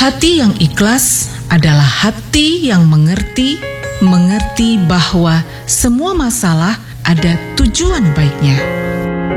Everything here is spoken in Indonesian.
Hati yang ikhlas adalah hati yang mengerti bahwa semua masalah ada tujuan baiknya.